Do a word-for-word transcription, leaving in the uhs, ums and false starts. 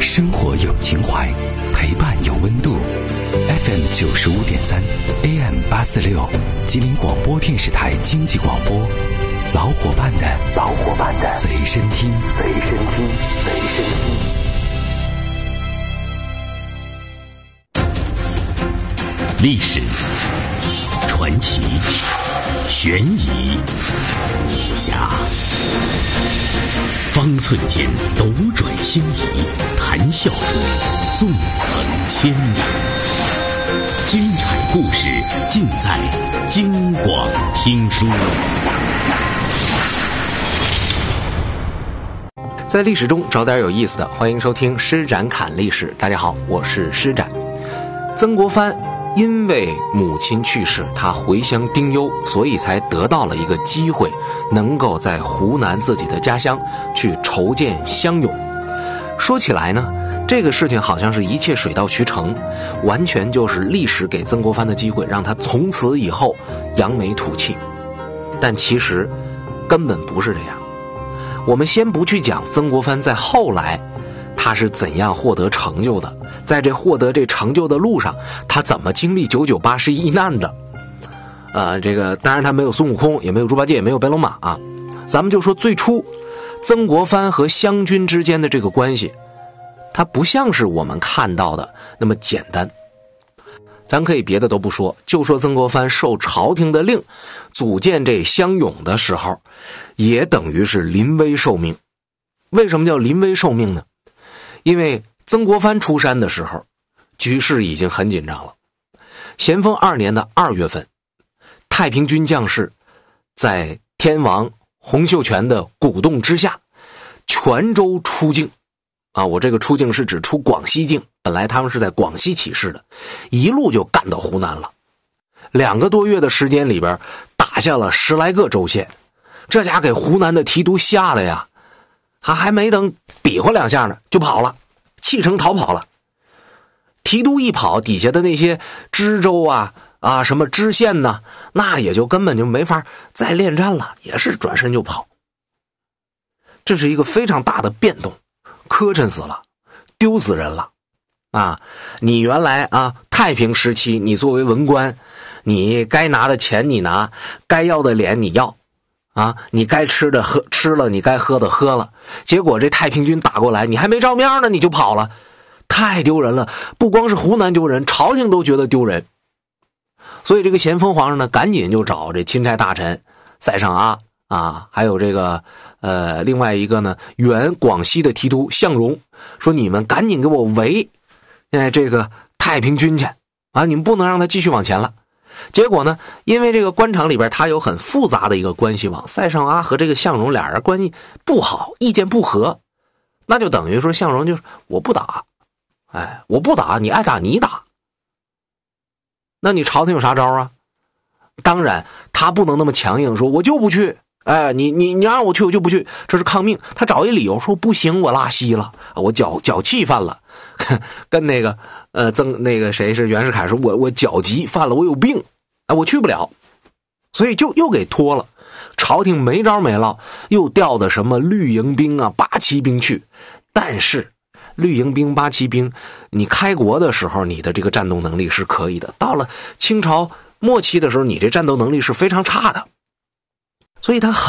生活有情怀，陪伴有温度。F M 九十五点三 A M 八四六，吉林广播电视台经济广播，老伙伴的老伙伴的随身听，随身听，随身听。历史、传奇、悬疑、武侠，方寸间斗转星移，谈笑中纵横千里。精彩故事尽在京广听书。 在历史中找点有意思的，欢迎收听施展侃历史。大家好，我是施展。曾国藩因为母亲去世，他回乡丁忧，所以才得到了一个机会，能够在湖南自己的家乡去筹建乡勇。说起来呢，这个事情好像是一切水到渠成，完全就是历史给曾国藩的机会，让他从此以后扬眉吐气。但其实根本不是这样。我们先不去讲曾国藩在后来他是怎样获得成就的，在这获得这成就的路上，他怎么经历九九八十一难的。呃，这个当然他没有孙悟空，也没有猪八戒，也没有白龙马啊。咱们就说最初曾国藩和湘军之间的这个关系，它不像是我们看到的那么简单。咱可以别的都不说，就说曾国藩受朝廷的令组建这乡勇的时候，也等于是临危受命。为什么叫临危受命呢？因为曾国藩出山的时候，局势已经很紧张了。咸丰二年的二月份，太平军将士在天王洪秀全的鼓动之下，全州出境啊，我这个出境是指出广西境，本来他们是在广西起事的，一路就干到湖南了。两个多月的时间里边，打下了十来个州县，这家给湖南的提督吓得呀，他还没等比划两下呢，就跑了，弃城逃跑了。提督一跑，底下的那些知州啊啊什么知县呢，那也就根本就没法再恋战了，也是转身就跑。这是一个非常大的变动，磕碜死了，丢死人了啊！你原来啊太平时期，你作为文官，你该拿的钱你拿，该要的脸你要啊，你该吃的喝吃了，你该喝的喝了。结果这太平军打过来，你还没照面呢，你就跑了，太丢人了！不光是湖南丢人，朝廷都觉得丢人。所以这个咸丰皇上呢，赶紧就找这钦差大臣塞尚阿啊，还有这个呃另外一个呢，原广西的提督向荣，说你们赶紧给我围哎这个太平军去啊，你们不能让他继续往前了。结果呢，因为这个官场里边他有很复杂的一个关系网，塞尚阿和这个向荣俩人关系不好，意见不合，那就等于说向荣就是我不打，哎，我不打，你爱打你打。那你朝廷有啥招啊？当然他不能那么强硬，说我就不去，哎，你你你让我去我就不去，这是抗命。他找一理由说不行，我拉稀了，我脚脚气犯了，跟那个呃曾那个谁是袁世凯说，我我脚疾犯了，我有病，哎，我去不了，所以就又给拖了。朝廷没招没落，又调的什么绿营兵啊、八旗兵去，但是绿营兵、八旗兵，你开国的时候你的这个战斗能力是可以的，到了清朝末期的时候，你这战斗能力是非常差的，所以他很